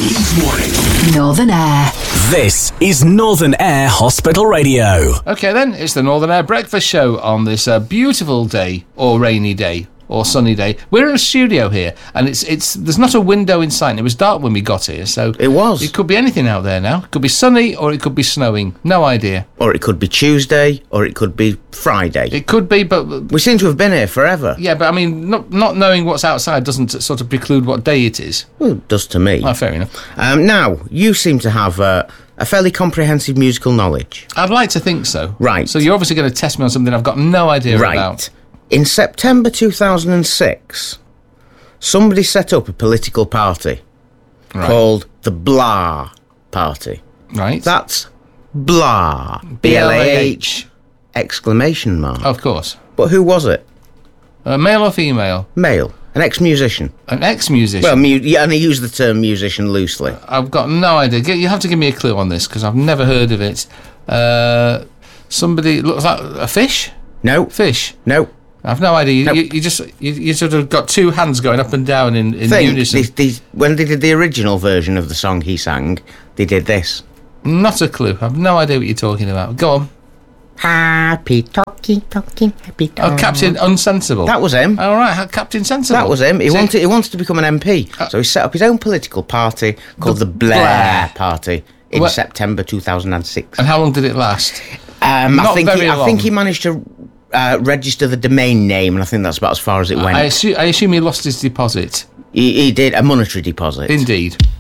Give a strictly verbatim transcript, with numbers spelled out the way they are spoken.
Leeds Morning. Northern Air. This is Northern Air Hospital Radio. OK then, it's the Northern Air Breakfast Show on this uh, beautiful day, or rainy day, or sunny day. We're in a studio here, and it's it's there's not a window in sight. It was dark when we got here, so it was. It could be anything out there now. It could be sunny, or it could be snowing. No idea. Or it could be Tuesday, or it could be Friday. It could be, but we seem to have been here forever. Yeah, but I mean, not not knowing what's outside doesn't sort of preclude what day it is. Well, it does to me. Oh, fair enough. Um, now you seem to have uh, a fairly comprehensive musical knowledge. I'd like to think so. Right. So you're obviously going to test me on something I've got no idea right. about. In September two thousand six, somebody set up a political party right. called the Blah Party. Right. That's Blah. B L A H exclamation mark. Of course. But who was it? Uh, male or female? Male. An ex-musician. An ex-musician? Well, mu- yeah, and I use the term musician loosely. I've got no idea. You have to give me a clue on this, because I've never heard of it. Uh, somebody... Looks like a fish? No. Fish? No. I've no idea. You, nope. you, you just you, you sort of got two hands going up and down in, in Think, unison. These, these, when they did the original version of the song he sang, they did this. Not a clue. I've no idea what you're talking about. Go on. Happy talking, talking, happy talking. Oh, Captain Unsensible. That was him. All right, Captain Sensible. That was him. He See? wanted he wanted to become an M P, uh, so he set up his own political party called the, the Blair, Blair Party in well, September two thousand six. And how long did it last? Um, Not I think very he, long. I think he managed to. Uh, register the domain name, and I think that's about as far as it went. I assume, I assume he lost his deposit. He, he did, a monetary deposit. Indeed.